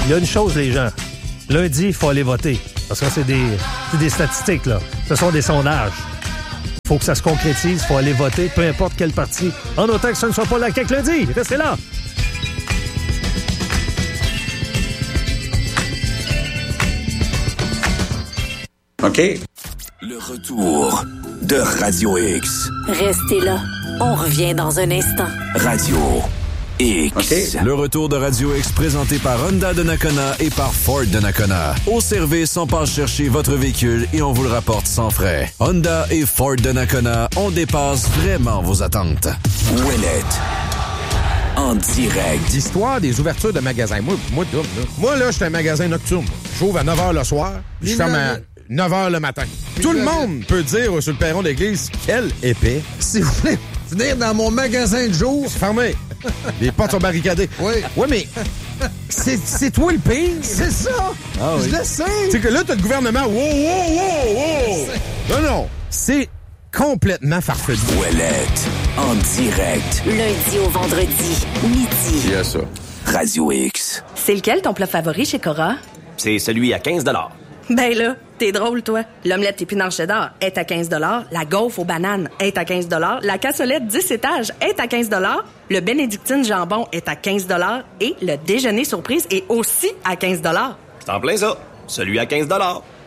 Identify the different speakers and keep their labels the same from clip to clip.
Speaker 1: il y a une chose, les gens. Lundi, il faut aller voter. Parce que c'est des statistiques, là. Ce sont des sondages. Il faut que ça se concrétise. Il faut aller voter, peu importe quel parti. En autant que ce ne soit pas la CAQ lundi. Restez là.
Speaker 2: OK.
Speaker 3: Le retour de Radio X.
Speaker 4: Restez là. On revient dans un instant.
Speaker 3: Radio X.
Speaker 2: OK.
Speaker 3: Le retour de Radio X présenté par Honda de Nakona et par Ford de Nakona. Au service, on passe chercher votre véhicule et on vous le rapporte sans frais. Honda et Ford de Nakona, on dépasse vraiment vos attentes. Ouellette. En direct.
Speaker 5: L'histoire des ouvertures de magasins. Moi, là, je suis un magasin nocturne. J'ouvre à 9h le soir, je ferme à 9h le matin. Tout le monde peut dire sur le perron de l'église, quel épais.
Speaker 6: Si vous voulez venir dans mon magasin de jour...
Speaker 5: C'est fermé. Les portes sont barricadées.
Speaker 6: Oui.
Speaker 5: Oui, mais c'est toi le pire.
Speaker 6: C'est ça.
Speaker 5: Ah, oui.
Speaker 6: Je le sais.
Speaker 5: C'est que là, t'as le gouvernement. Wow. Non. C'est complètement farfelu.
Speaker 3: Ouellette. En direct.
Speaker 4: Lundi au vendredi, midi.
Speaker 2: Il y a ça.
Speaker 3: Radio X.
Speaker 7: C'est lequel ton plat favori chez Cora?
Speaker 8: C'est celui à 15 $.
Speaker 7: Ben là, t'es drôle, toi. L'omelette épinard cheddar est à 15 $. La gaufre aux bananes est à 15 $. La cassolette 10 étages est à 15 $. Le bénédictine jambon est à 15 $. Et le déjeuner surprise est aussi à 15 $.
Speaker 8: C'est en plein ça. Celui à 15 $.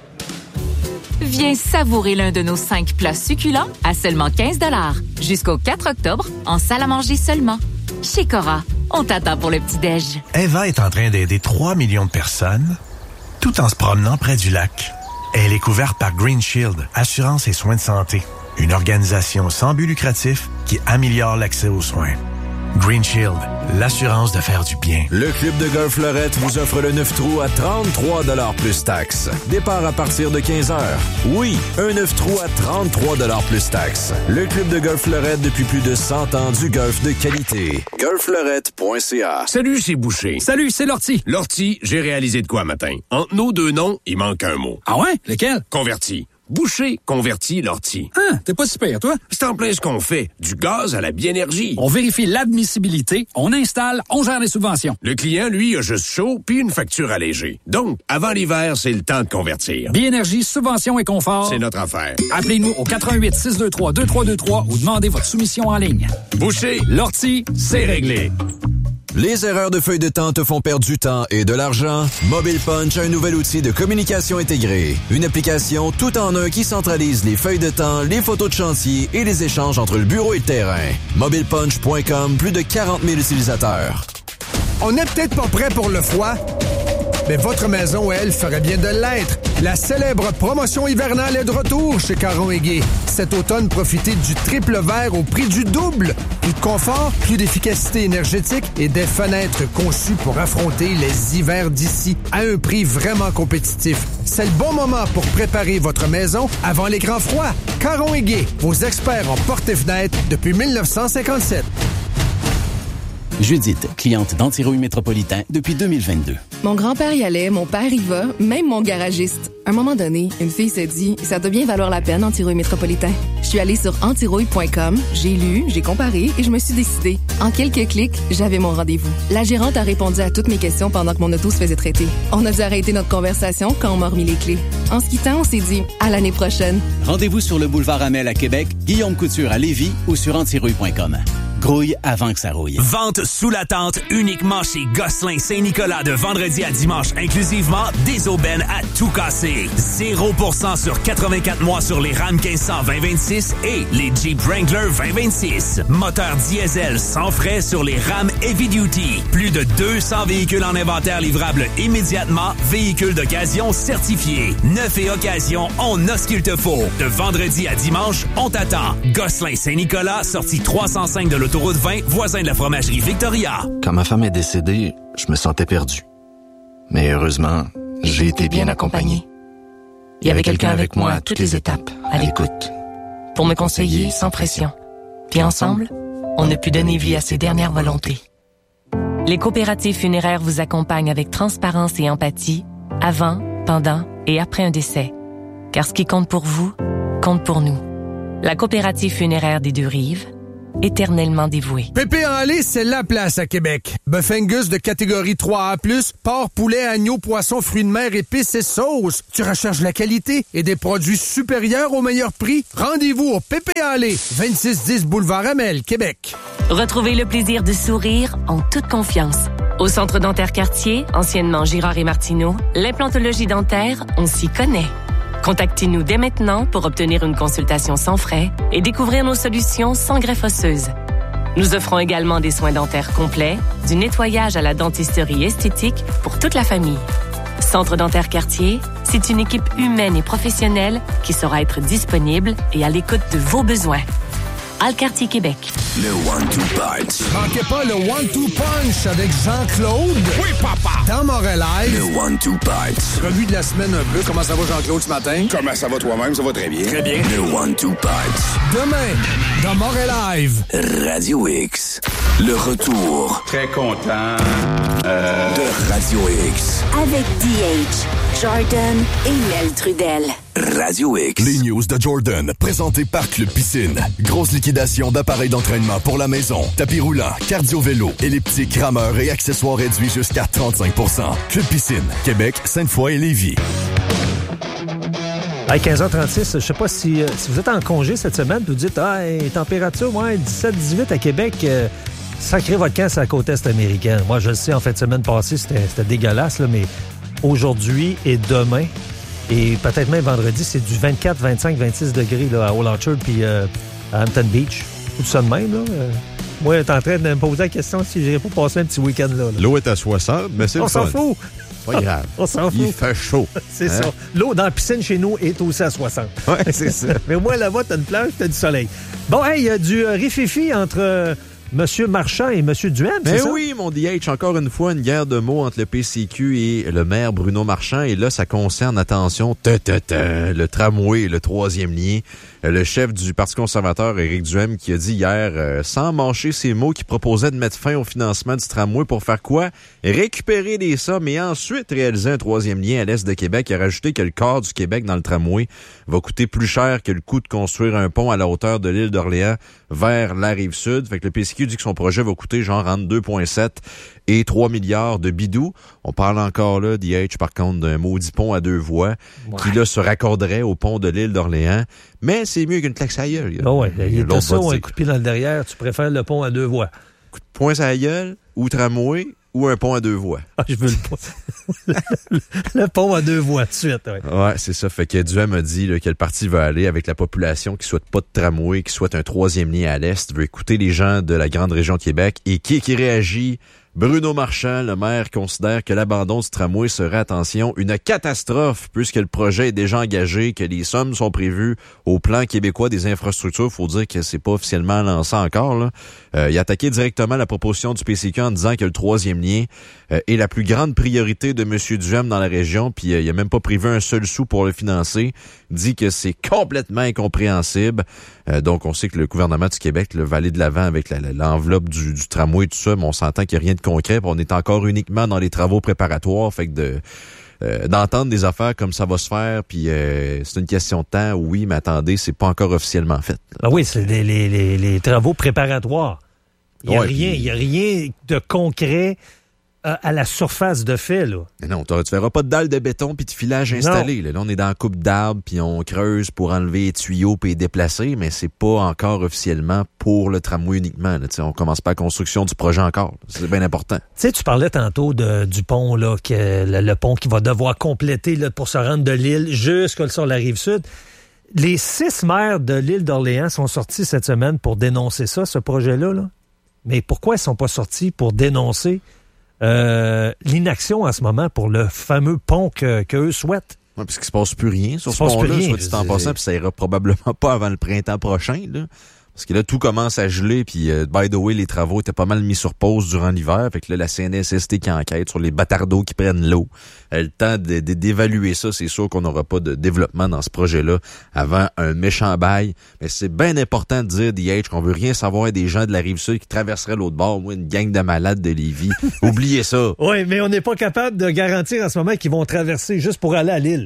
Speaker 9: Viens savourer l'un de nos 5 plats succulents à seulement 15 $. Jusqu'au 4 octobre, en salle à manger seulement. Chez Cora, on t'attend pour le petit-déj.
Speaker 10: Eva est en train d'aider 3 millions de personnes tout en se promenant près du lac. Elle est couverte par Green Shield, assurance et soins de santé, une organisation sans but lucratif qui améliore l'accès aux soins. Green Shield, l'assurance de faire du bien.
Speaker 3: Le club de golf Lorette vous offre le 9 trous à 33 $ plus taxes. Départ à partir de 15 heures. Oui, un 9 trous à 33 $ plus taxes. Le club de golf Lorette depuis plus de 100 ans du golf de qualité. golflorette.ca.
Speaker 11: Salut, c'est Boucher.
Speaker 12: Salut, c'est Lortie.
Speaker 11: Lortie, j'ai réalisé de quoi matin? Entre nos deux noms, il manque un mot.
Speaker 12: Ah ouais? Lequel?
Speaker 11: Converti. Boucher, converti, Lortie.
Speaker 12: Ah, t'es pas super, toi?
Speaker 11: C'est en plein ce qu'on fait. Du gaz à la biénergie.
Speaker 12: On vérifie l'admissibilité, on installe, on gère les subventions.
Speaker 11: Le client, lui, a juste chaud puis une facture allégée. Donc, avant l'hiver, c'est le temps de convertir.
Speaker 12: Biénergie, subvention et confort.
Speaker 11: C'est notre affaire.
Speaker 12: Appelez-nous au 88 623 2323 ou demandez votre soumission en ligne.
Speaker 11: Boucher,
Speaker 12: Lortie, c'est réglé.
Speaker 3: Les erreurs de feuilles de temps te font perdre du temps et de l'argent? Mobile Punch a un nouvel outil de communication intégrée. Une application tout en un qui centralise les feuilles de temps, les photos de chantier et les échanges entre le bureau et le terrain. MobilePunch.com, plus de 40 000 utilisateurs.
Speaker 6: On n'est peut-être pas prêt pour le froid, mais votre maison, elle, ferait bien de l'être. La célèbre promotion hivernale est de retour chez Caron & Gay. Cet automne, profitez du triple vert au prix du double. Plus de confort, plus d'efficacité énergétique et des fenêtres conçues pour affronter les hivers d'ici à un prix vraiment compétitif. C'est le bon moment pour préparer votre maison avant les grands froids. Caron & Gay, vos experts en portes et fenêtres depuis 1957.
Speaker 13: Judith, cliente d'Antirouille Métropolitain depuis 2022.
Speaker 14: Mon grand-père y allait, mon père y va, même mon garagiste. À un moment donné, une fille s'est dit « Ça doit bien valoir la peine, Antirouille Métropolitain ». Je suis allée sur antirouille.com, j'ai lu, j'ai comparé et je me suis décidée. En quelques clics, j'avais mon rendez-vous. La gérante a répondu à toutes mes questions pendant que mon auto se faisait traiter. On a dû arrêter notre conversation quand on m'a remis les clés. En se quittant, on s'est dit « À l'année prochaine ».
Speaker 13: Rendez-vous sur le boulevard Amel à Québec, Guillaume Couture à Lévis ou sur antirouille.com. Grouille avant que ça rouille.
Speaker 15: Vente sous la tente uniquement chez Gosselin Saint-Nicolas de vendredi à dimanche inclusivement. Des aubaines à tout casser. 0% sur 84 mois sur les Ram 1500 2026 et les Jeep Wrangler 2026. Moteur diesel sans frais sur les Ram Heavy Duty. Plus de 200 véhicules en inventaire livrables immédiatement. Véhicules d'occasion certifiés. Neuf et occasion, on a ce qu'il te faut. De vendredi à dimanche, on t'attend. Gosselin Saint-Nicolas, sortie 305 de l'autoroute 20, voisin de la fromagerie Victoria.
Speaker 16: Quand ma femme est décédée, je me sentais perdu. Mais heureusement, j'ai été bien accompagné. Il y avait quelqu'un avec moi à toutes les étapes, à l'écoute, pour me conseiller sans pression. Puis ensemble, on a pu donner vie à ses dernières volontés.
Speaker 17: Les coopératives funéraires vous accompagnent avec transparence et empathie, avant, pendant et après un décès. Car ce qui compte pour vous, compte pour nous. La coopérative funéraire des Deux-Rives, éternellement dévoués.
Speaker 6: Pépé en lait, c'est la place à Québec. Bœuf Angus de catégorie 3A+, porc, poulet, agneau, poisson, fruits de mer, épices et sauces. Tu recherches la qualité et des produits supérieurs au meilleur prix? Rendez-vous au Pépé en lait, 2610 Boulevard Amel, Québec.
Speaker 17: Retrouvez le plaisir de sourire en toute confiance. Au Centre dentaire Cartier, anciennement Girard et Martineau, l'implantologie dentaire, on s'y connaît. Contactez-nous dès maintenant pour obtenir une consultation sans frais et découvrir nos solutions sans greffe osseuse. Nous offrons également des soins dentaires complets, du nettoyage à la dentisterie esthétique pour toute la famille. Centre dentaire Cartier, c'est une équipe humaine et professionnelle qui saura être disponible et à l'écoute de vos besoins. Alcartier Québec.
Speaker 11: Le 1-2 Punch.
Speaker 6: Manquez pas le 1-2 Punch avec Jean-Claude.
Speaker 11: Oui, papa.
Speaker 6: Dans Montréal.
Speaker 11: Le 1-2 Punch.
Speaker 6: Revue de la semaine un peu. Comment ça va, Jean-Claude, ce matin?
Speaker 11: Comment ça va toi-même? Ça va très bien.
Speaker 6: Très bien.
Speaker 11: Le 1-2 Punch.
Speaker 6: Demain, dans Montréal Live.
Speaker 11: Radio X. Le retour.
Speaker 2: Très content
Speaker 11: de Radio X.
Speaker 4: Avec DH, Jordan et Mel Trudel.
Speaker 11: Radio X.
Speaker 18: Les news de Jordan, présentées par Club Piscine. Grosse liquidation d'appareils d'entraînement pour la maison. Tapis roulant, cardio-vélo, elliptique, rameur et accessoires réduits jusqu'à 35%. Club Piscine, Québec, Sainte-Foy et Lévis.
Speaker 1: À 15h36, je sais pas si vous êtes en congé cette semaine, vous dites, température, 17-18 à Québec, sacré votre camp sur la côte est américaine. Moi, je le sais, en fin de semaine passée, c'était dégueulasse, là, mais aujourd'hui et demain, et peut-être même vendredi, c'est du 24, 25, 26 degrés là, à Old Orchard puis à Hampton Beach. Tout ça de même, là. Moi, je suis en train de me poser la question si j'irais pas passer un petit week-end là.
Speaker 5: L'eau est à 60, mais c'est le fun.
Speaker 1: On s'en fout.
Speaker 5: Pas grave.
Speaker 1: On s'en fout.
Speaker 5: Il fait chaud.
Speaker 1: C'est ça. L'eau dans la piscine chez nous est aussi à 60.
Speaker 5: Ouais, c'est ça.
Speaker 1: Mais moi, là-bas, t'as une plage, t'as du soleil. Bon, il y a du rififi entre M. Marchand et M. Duhem, c'est ça?
Speaker 5: Oui, mon DH, encore une fois, une guerre de mots entre le PCQ et le maire Bruno Marchand. Et là, ça concerne, attention, le tramway, le troisième lien. Le chef du Parti conservateur, Éric Duhem, qui a dit hier, sans mâcher ses mots, qu'il proposait de mettre fin au financement du tramway pour faire quoi? Récupérer des sommes et ensuite réaliser un troisième lien à l'est de Québec. Il a rajouté que le quart du Québec dans le tramway va coûter plus cher que le coût de construire un pont à la hauteur de l'île d'Orléans vers la Rive-Sud. Fait que le PCQ dit que son projet va coûter genre entre 2,7 et 3 milliards de bidous. On parle encore là, DH, par contre, d'un maudit pont à 2 voies qui, là, se raccorderait au pont de l'île d'Orléans. Mais c'est mieux qu'une claque à la gueule.
Speaker 1: Ah ouais, il y a ça ou un coup de pied dans le derrière, tu préfères le pont à 2 voies.
Speaker 5: Coup de poing à la gueule, ou tramway, ou un pont à 2 voies.
Speaker 1: Ah, je veux le pont. Le pont à 2 voies, tout de suite.
Speaker 5: Ouais, c'est ça. Fait que Duhem a dit là, que le parti va aller avec la population qui souhaite pas de tramway, qui souhaite un troisième lien à l'est, veut écouter les gens de la grande région de Québec. Et qui réagit? Bruno Marchand, le maire, considère que l'abandon du tramway serait, attention, une catastrophe puisque le projet est déjà engagé, que les sommes sont prévues au plan québécois des infrastructures. Faut dire que c'est pas officiellement lancé encore, là. Il a attaqué directement la proposition du PCQ en disant que le troisième lien est la plus grande priorité de M. Duhem dans la région, puis il a même pas prévu un seul sou pour le financer. Il dit que c'est complètement incompréhensible. Donc, on sait que le gouvernement du Québec va aller de l'avant avec l'enveloppe du tramway et tout ça, mais on s'entend qu'il n'y a rien de concret. On est encore uniquement dans les travaux préparatoires. Fait que d'entendre des affaires comme ça va se faire, puis c'est une question de temps, oui, mais attendez, c'est pas encore officiellement fait.
Speaker 1: Ah oui, c'est les travaux préparatoires. Il n'y a rien de concret à la surface de fait, là.
Speaker 5: Mais non, tu verras pas de dalles de béton puis de filage installé. Là, on est dans la coupe d'arbres puis on creuse pour enlever les tuyaux puis les déplacer, mais c'est pas encore officiellement pour le tramway uniquement. Là. On commence pas la construction du projet encore. C'est bien important. Tu
Speaker 1: sais, tu parlais tantôt du pont, là, que le pont qui va devoir compléter là, pour se rendre de l'île jusque sur la Rive-Sud. Les 6 maires de l'île d'Orléans sont sortis cette semaine pour dénoncer ça, ce projet-là. Là. Mais pourquoi ils sont pas sortis pour dénoncer l'inaction en ce moment pour le fameux pont qu'eux souhaitent?
Speaker 5: Oui, parce qu'il se passe plus rien sur ce pont-là, soit dit en passant, puis ça ira probablement pas avant le printemps prochain, là. Parce que là, tout commence à geler, puis by the way, les travaux étaient pas mal mis sur pause durant l'hiver. Fait que là, la CNSST qui enquête sur les bâtardeaux qui prennent l'eau. Le temps d'évaluer ça, c'est sûr qu'on n'aura pas de développement dans ce projet-là avant un méchant bail. Mais c'est bien important de dire, DH, qu'on veut rien savoir des gens de la Rive-Sud qui traverseraient l'autre bord. Moi, une gang de malades de Lévis. Oubliez ça.
Speaker 1: Oui, mais on n'est pas capable de garantir en ce moment qu'ils vont traverser juste pour aller à l'île.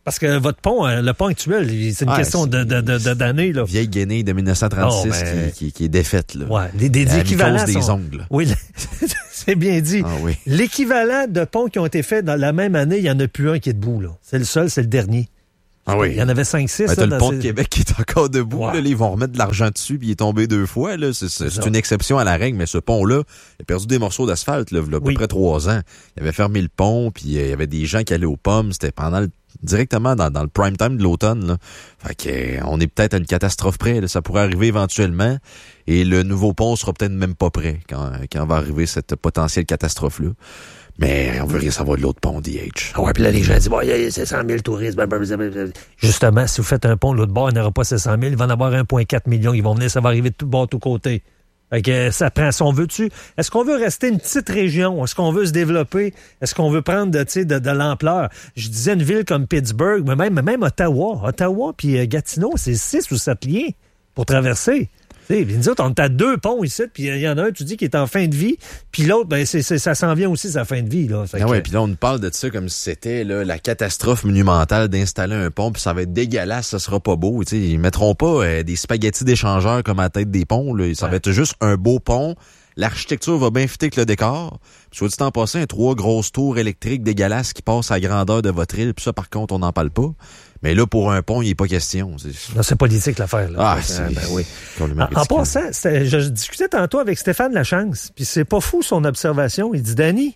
Speaker 1: Parce que votre pont, le pont actuel, c'est une question d'années. Là.
Speaker 5: Vieille guenille de 1936 qui est défaite. Là.
Speaker 1: Ouais, des équivalents
Speaker 5: des ongles.
Speaker 1: Oui, c'est bien dit.
Speaker 5: Ah, oui.
Speaker 1: L'équivalent de ponts qui ont été faits dans la même année, il n'y en a plus un qui est debout. Là. C'est le seul, c'est le dernier.
Speaker 5: Ah oui.
Speaker 1: Il y en avait 5-6.
Speaker 5: T'as le pont de Québec qui est encore debout. Là, ils vont remettre de l'argent dessus, puis il est tombé 2 fois. Là. C'est une exception à la règle, mais ce pont-là, il a perdu des morceaux d'asphalte là, il y a à peu près 3 ans. Il avait fermé le pont, puis il y avait des gens qui allaient aux pommes. C'était directement dans le prime time de l'automne. Là. Fait que, on est peut-être à une catastrophe près. Là. Ça pourrait arriver éventuellement. Et le nouveau pont sera peut-être même pas prêt quand va arriver cette potentielle catastrophe-là. Mais on veut rien savoir de l'autre pont, DH.
Speaker 1: Ah ouais, puis là, les gens disent, bon, il y a 700 000 touristes. Justement, si vous faites un pont de l'autre bord, il n'y aura pas 700 000. Il va en avoir 1,4 million. Ils vont venir, ça va arriver de tout bord, de tous côtés. Fait que ça prend, si on veut-tu, est-ce qu'on veut rester une petite région? Est-ce qu'on veut se développer? Est-ce qu'on veut prendre de l'ampleur? Je disais une ville comme Pittsburgh, mais même Ottawa. Ottawa puis Gatineau, c'est 6 ou 7 liens pour traverser. Nous autres, on est à 2 ponts ici, puis il y en a un, tu dis, qui est en fin de vie, puis l'autre, ça s'en vient aussi, sa fin de vie. Là.
Speaker 5: Puis là, on nous parle de ça comme si c'était là, la catastrophe monumentale d'installer un pont, puis ça va être dégueulasse, ça sera pas beau. T'sais. Ils mettront pas des spaghettis d'échangeurs comme à la tête des ponts. Là. Ça va être juste un beau pont. L'architecture va bien fitter avec le décor. Puis, soit dit en passant, 3 grosses tours électriques dégueulasses qui passent à la grandeur de votre île. Puis ça, par contre, on n'en parle pas. Mais là, pour un pont, il n'est pas question.
Speaker 1: Non, c'est politique l'affaire. Là.
Speaker 5: Oui.
Speaker 1: En passant, je discutais tantôt avec Stéphane Lachance, puis c'est pas fou son observation. Il dit, Danny,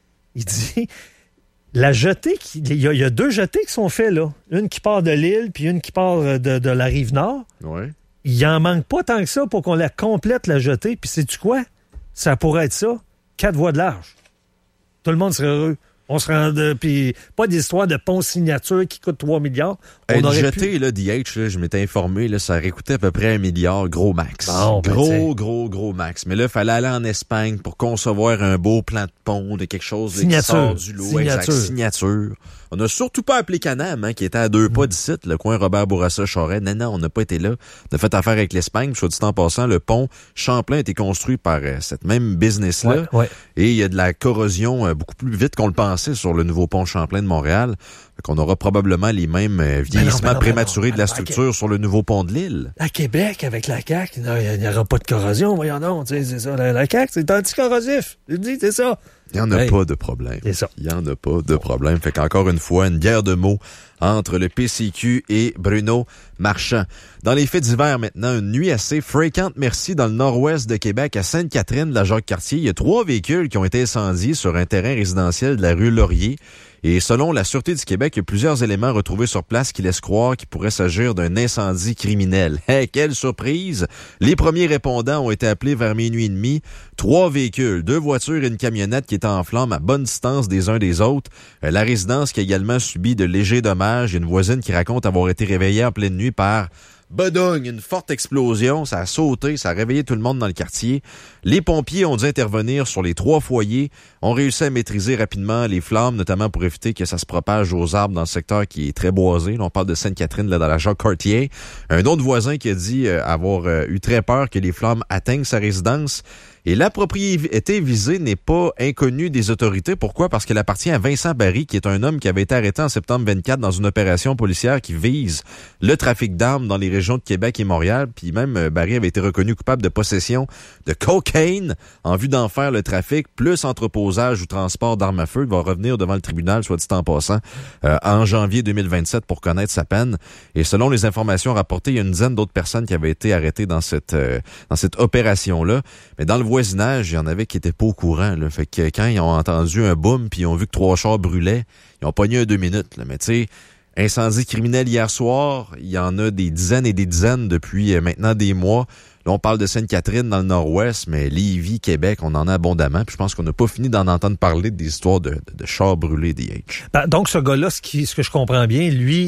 Speaker 1: la jetée, il y a 2 jetées qui sont faites là. Une qui part de l'île, puis une qui part de la rive nord.
Speaker 5: Oui.
Speaker 1: Il en manque pas tant que ça pour qu'on la complète, la jetée. Puis sais-tu quoi? Ça pourrait être ça. 4 voies de large. Tout le monde serait heureux. On se rend, puis pas d'histoire de pont signature qui coûte 3 milliards.
Speaker 5: Une jetée, là, DH, là, je m'étais informé, là, ça aurait coûté à peu près 1 milliard, gros max. Bon, gros max. Mais là, il fallait aller en Espagne pour concevoir un beau plan de pont, de quelque chose qui sort du lot. Signature. On n'a surtout pas appelé Canam, qui était à 2 pas d'ici, le coin Robert Bourassa-Charest. Non, on n'a pas été là. On a fait affaire avec l'Espagne. Soit dit en passant, le pont Champlain a été construit par cette même business-là.
Speaker 1: Ouais.
Speaker 5: Et il y a de la corrosion beaucoup plus vite qu'on le pensait sur le nouveau pont Champlain de Montréal. Fait qu'on aura probablement les mêmes vieillissements prématurés de la structure sur le nouveau pont de l'île.
Speaker 1: À Québec, avec la CAQ, il n'y aura pas de corrosion, voyons donc. C'est ça. La CAQ, c'est anticorrosif. Je dis, c'est ça.
Speaker 5: Il n'y en a pas de problème.
Speaker 1: C'est ça.
Speaker 5: Il n'y en a pas de problème. Fait qu'encore une fois, une guerre de mots entre le PCQ et Bruno Marchand. Dans les faits divers maintenant, une nuit assez fréquente, merci, dans le nord-ouest de Québec, à Sainte-Catherine, la Jacques-Cartier. Il y a 3 véhicules qui ont été incendiés sur un terrain résidentiel de la rue Laurier. Et selon la Sûreté du Québec, il y a plusieurs éléments retrouvés sur place qui laissent croire qu'il pourrait s'agir d'un incendie criminel. Hey, quelle surprise! Les premiers répondants ont été appelés vers minuit et demi. 3 véhicules, 2 voitures et une camionnette qui étaient en flammes à bonne distance des uns des autres. La résidence qui a également subi de légers dommages. Il y a une voisine qui raconte avoir été réveillée en pleine nuit par bedogne, une forte explosion, ça a sauté, ça a réveillé tout le monde dans le quartier. Les pompiers ont dû intervenir sur les 3 foyers, ont réussi à maîtriser rapidement les flammes, notamment pour éviter que ça se propage aux arbres dans le secteur qui est très boisé. Là, on parle de Sainte-Catherine, là, dans la Jacques-Cartier. Un autre voisin qui a dit avoir eu très peur que les flammes atteignent sa résidence. Et la propriété visée n'est pas inconnue des autorités. Pourquoi? Parce qu'elle appartient à Vincent Barry, qui est un homme qui avait été arrêté en septembre 24 dans une opération policière qui vise le trafic d'armes dans les régions de Québec et Montréal. Puis même, Barry avait été reconnu coupable de possession de cocaine en vue d'en faire le trafic, plus entreposage ou transport d'armes à feu. Il va revenir devant le tribunal, soit dit en passant, en janvier 2027 pour connaître sa peine. Et selon les informations rapportées, il y a une dizaine d'autres personnes qui avaient été arrêtées dans cette opération-là. Mais dans le voisinage, il y en avait qui étaient pas au courant. Là. Fait que quand ils ont entendu un boom puis ils ont vu que 3 chars brûlaient, ils ont pogné un 2 minutes. Là. Mais tu sais, incendie criminel hier soir, il y en a des dizaines et des dizaines depuis maintenant des mois. Là, on parle de Sainte-Catherine dans le nord-ouest, mais Lévis, Québec, on en a abondamment. Puis je pense qu'on n'a pas fini d'en entendre parler des histoires de chars brûlés, DH.
Speaker 1: Donc, ce gars-là, ce que je comprends bien, lui,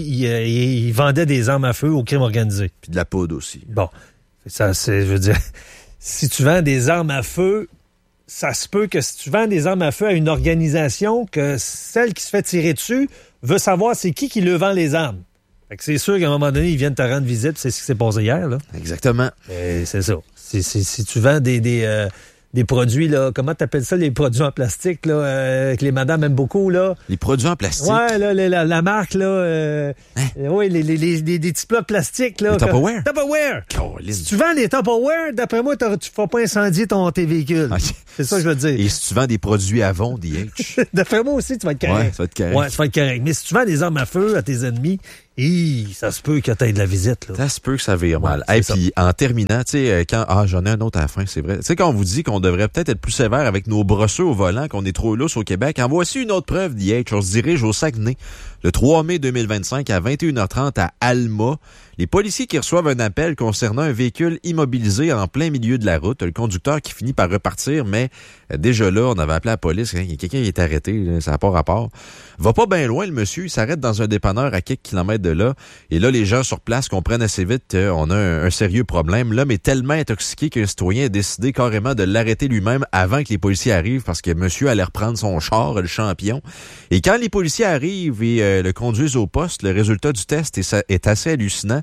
Speaker 1: il vendait des armes à feu au crime organisé.
Speaker 5: Puis de la poudre aussi.
Speaker 1: Bon, ça, je veux dire... Si tu vends des armes à feu, ça se peut que si tu vends des armes à feu à une organisation, que celle qui se fait tirer dessus veut savoir c'est qui lui vend les armes. Fait que c'est sûr qu'à un moment donné, ils viennent te rendre visite, c'est ce qui s'est passé hier, là.
Speaker 5: Exactement.
Speaker 1: C'est ça. Si tu vends des des produits, là, comment t'appelles ça, les produits en plastique, là, que les madames aiment beaucoup, là?
Speaker 5: Les produits en plastique?
Speaker 1: Ouais, là, la marque, là, oui, des petits plats plastiques, là.
Speaker 5: Les Tupperware?
Speaker 1: Tupperware! Si tu vends les Tupperware, d'après moi, tu ne vas pas incendier tes véhicules. Okay. C'est ça que je veux dire.
Speaker 5: Et si tu vends des produits Avon, DH?
Speaker 1: D'après moi aussi, tu vas être correct.
Speaker 5: Ouais, tu vas être correct.
Speaker 1: Ouais, tu vas être correct. Mais si tu vends des armes à feu à tes ennemis, ça se peut que tu aies de la visite, là.
Speaker 5: Ça se peut que ça vire mal. Et puis, en terminant, tu sais, j'en ai un autre à la fin, c'est vrai. Tu sais, quand on vous dit qu'on devrait peut-être être plus sévère avec nos brosseux au volant, qu'on est trop lousse au Québec, en voici une autre preuve d'hier. On se dirige au Saguenay. Le 3 mai 2025 à 21h30 à Alma. Les policiers qui reçoivent un appel concernant un véhicule immobilisé en plein milieu de la route. Le conducteur qui finit par repartir, mais déjà là, on avait appelé la police. Il y a quelqu'un qui est arrêté, là, ça n'a pas rapport. Va pas bien loin, le monsieur. Il s'arrête dans un dépanneur à quelques kilomètres de là. Et là, les gens sur place comprennent assez vite qu'on a un sérieux problème. L'homme est tellement intoxiqué qu'un citoyen a décidé carrément de l'arrêter lui-même avant que les policiers arrivent parce que monsieur allait reprendre son char, le champion. Et quand les policiers arrivent et le conduisent au poste, le résultat du test est assez hallucinant.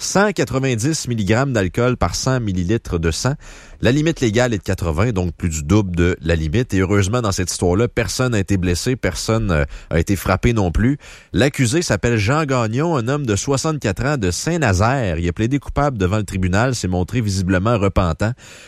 Speaker 5: 190 mg d'alcool par 100 ml de sang. La limite légale est de 80, donc plus du double de la limite. Et heureusement, dans cette histoire-là, personne n'a été blessé, personne a été frappé non plus. L'accusé s'appelle Jean Gagnon, un homme de 64 ans de Saint-Nazaire. Il a plaidé coupable devant le tribunal, s'est montré visiblement repentant.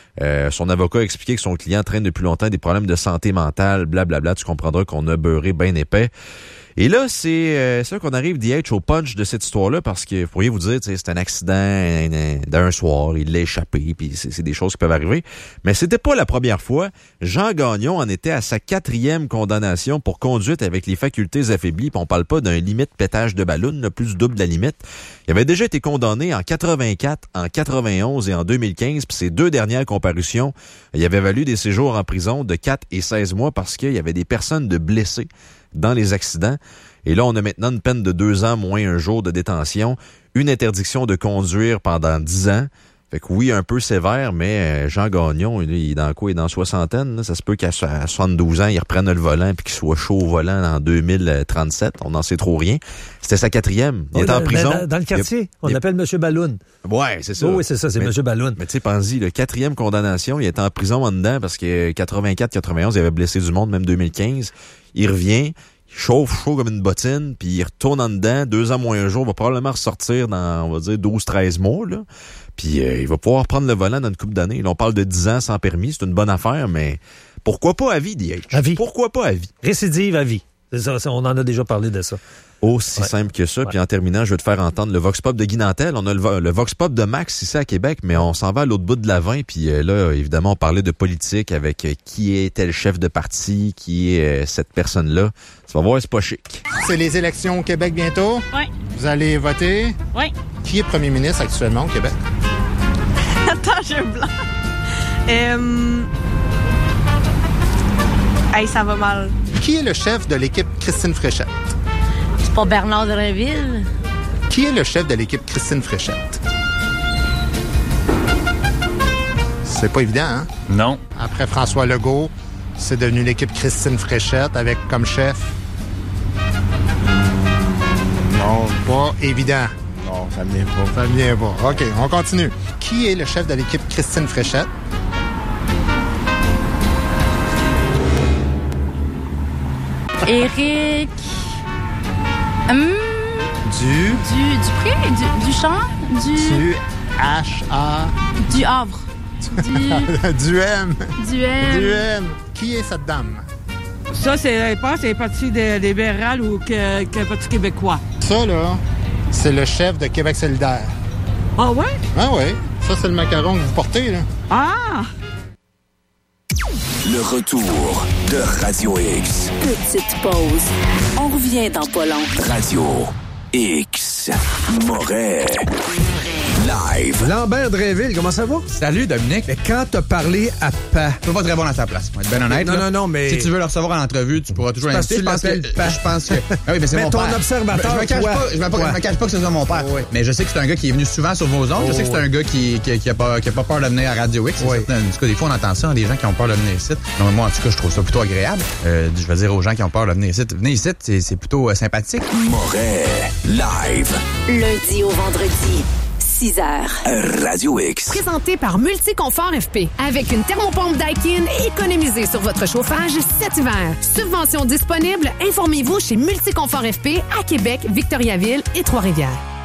Speaker 5: Son avocat a expliqué que son client traîne depuis longtemps des problèmes de santé mentale, blablabla. Tu comprendras qu'on a beurré bien épais. Et là, c'est ça qu'on arrive d'y au punch de cette histoire-là, parce que vous pourriez vous dire, c'est un accident d'un soir, il l'a échappé, puis c'est des choses qui peuvent arriver. Mais c'était pas la première fois. Jean Gagnon en était à sa 4e condamnation pour conduite avec les facultés affaiblies, puis on parle pas d'un limite pétage de ballon, là, plus du double de la limite. Il avait déjà été condamné en 84, en 91 et en 2015, puis ces 2 dernières comparutions, il avait valu des séjours en prison de 4 et 16 mois parce qu'il y avait des personnes de blessées dans les accidents. Et là, on a maintenant une peine de 2 ans moins un jour de détention, une interdiction de conduire pendant 10 ans. Fait que oui, un peu sévère, mais Jean Gagnon, il est dans quoi? Il est dans la soixantaine. Là. Ça se peut qu'à 72 ans, il reprenne le volant puis qu'il soit chaud au volant en 2037. On n'en sait trop rien. C'était sa 4e. Il est en prison.
Speaker 1: Dans le quartier, on l'appelle M. Balloun.
Speaker 5: Ouais, c'est ça.
Speaker 1: Oui, c'est ça, c'est M. Balloun.
Speaker 5: Mais tu sais, pense-y, le 4e condamnation, il était en prison en dedans parce que 84-91, il avait blessé du monde, même 2015. Il revient, il chauffe chaud comme une bottine, puis il retourne en dedans, 2 ans moins un jour, va probablement ressortir dans, on va dire, 12-13 mois, là. Puis il va pouvoir prendre le volant dans une couple d'années. Là, on parle de 10 ans sans permis, c'est une bonne affaire, mais pourquoi pas à vie, DH?
Speaker 1: À vie.
Speaker 5: Pourquoi pas à vie?
Speaker 1: Récidive à vie. C'est ça, on en a déjà parlé de ça.
Speaker 5: Aussi simple que ça. Ouais. Puis en terminant, je vais te faire entendre le Vox Pop de Guy Nantel. On a le Vox Pop de Max ici à Québec, mais on s'en va à l'autre bout de la 20. Puis là, évidemment, on parlait de politique avec qui est tel chef de parti, qui est cette personne-là. Tu vas voir, c'est pas chic.
Speaker 2: C'est les élections au Québec bientôt?
Speaker 19: Oui.
Speaker 2: Vous allez voter?
Speaker 19: Oui.
Speaker 2: Qui est premier ministre actuellement au Québec?
Speaker 19: Attends, j'ai un blanc. Hey, ça va mal.
Speaker 2: Qui est le chef de l'équipe Christine Fréchette?
Speaker 19: C'est pas Bernard Drinville?
Speaker 2: Qui est le chef de l'équipe Christine Fréchette? C'est pas évident, hein?
Speaker 20: Non.
Speaker 2: Après François Legault, c'est devenu l'équipe Christine Fréchette avec comme chef... Non, pas évident.
Speaker 20: Non, ça me vient pas.
Speaker 2: Ça me vient pas. OK, on continue. Qui est le chef de l'équipe Christine Fréchette?
Speaker 19: Éric...
Speaker 2: Dupré?
Speaker 19: Duchamp?
Speaker 2: Du H-A...
Speaker 19: Du Havre.
Speaker 2: Duhem. Qui est cette dame?
Speaker 21: Ça, je pense, c'est le Parti libéral ou le Parti québécois.
Speaker 2: Ça, là, c'est le chef de Québec solidaire.
Speaker 21: Ah ouais?
Speaker 2: Ah ouais. Ça, c'est le macaron que vous portez, là.
Speaker 21: Ah!
Speaker 15: Le retour de Radio X.
Speaker 4: Petite pause. On revient dans pas long.
Speaker 15: Radio X. Moret. Live.
Speaker 6: Lambert Drainville, comment ça va?
Speaker 22: Salut, Dominique.
Speaker 6: Mais quand t'as parlé à Pa...
Speaker 22: Je peux pas te répondre à ta place. Moi, être bien honnête.
Speaker 6: Non, mais...
Speaker 22: Si tu veux le recevoir en entrevue, tu pourras toujours l'inviter.
Speaker 6: Je pense que...
Speaker 22: Ah oui, mais c'est mon père.
Speaker 6: Mais ton observateur,
Speaker 22: je me cache pas que c'est ça mon père.
Speaker 6: Oui.
Speaker 22: Mais je sais que c'est un gars qui est venu souvent sur vos ondes. Je sais que c'est un gars qui a pas peur de venir à Radio X.
Speaker 6: Oui.
Speaker 22: En tout cas, des fois, on entend ça, des gens qui ont peur de venir ici. Non, moi, en tout cas, je trouve ça plutôt agréable. Je veux dire aux gens qui ont peur de venir ici. Venez ici, c'est plutôt sympathique.
Speaker 15: Moret. Live.
Speaker 4: Lundi au vendredi. 6 heures.
Speaker 7: Radio X.
Speaker 20: Présenté par Multiconfort FP. Avec une thermopompe Daikin, économisez sur votre chauffage cet hiver. Subvention disponible. Informez-vous chez Multiconfort FP à Québec, Victoriaville et Trois-Rivières.